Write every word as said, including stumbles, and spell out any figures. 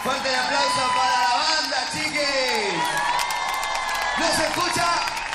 Fuerte el aplauso para la banda, chiquis. ¿No se escucha?